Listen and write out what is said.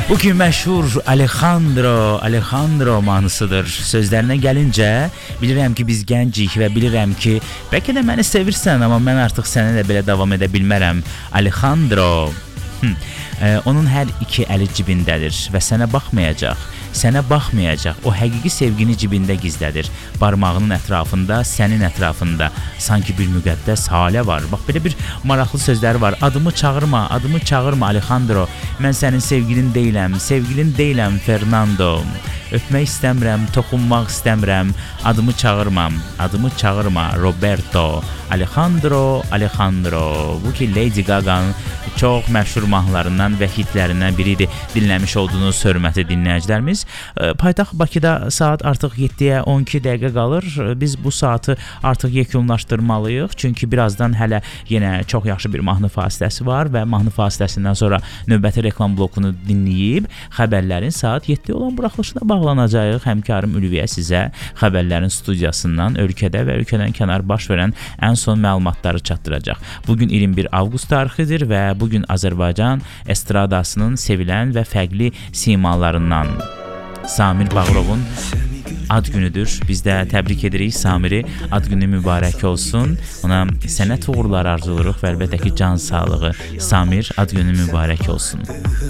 Bugün məşhur Alejandro mahnısıdır. Sözlərinə gəlincə, bilirəm ki, biz gəncik və bilirəm ki, bəlkə də məni sevirsən, amma mən artıq səninlə belə davam edə bilmərəm. Alejandro, onun hər iki əli cibindədir və sənə baxmayacaq. Sənə baxmayacaq, o həqiqi sevgini cibində gizlədir. Barmağının ətrafında, sənin ətrafında sanki bir müqəddəs halə var. Bax, belə bir maraqlı sözləri var. Adımı çağırma Alejandro. Mən sənin sevgilin deyiləm Fernando. Öpmək istəmirəm, toxunmaq istəmirəm. Adımı çağırma Roberto. Alejandro. Bu ki, Lady Gaga'nın çox məşhur mahnılarından və hitlərindən biridir. Dinləmiş olduğunuz hörmətli dinləyicilərimiz. Paytaxt Bakıda saat artıq 7-yə 12 dəqiqə qalır. Biz bu saatı artıq yekunlaşdırmalıyıq. Çünki birazdan hələ yenə çox yaxşı bir mahnı fasiləsi var və mahnı fasiləsindən sonra növbəti reklam blokunu dinləyib xəbərlərin saat 7 olan buraxılışına bağlanacağıq. Həmkarım Ülviyə sizə xəbərlərin studiyasından ölkədə və ölkədən kənar baş verən ən son məlumatları çatdıracaq. Bugün 21 avqust tarixidir və bugün Azərbaycan estradasının sevilən və fərqli simalarından Samir Bağırovun ad günüdür. Biz də təbrik edirik Samiri. Ad günü mübarək olsun. Ona sənət uğurları arzulayırıq və əlbəttə ki, can sağlığı. Samir, ad günü mübarək olsun.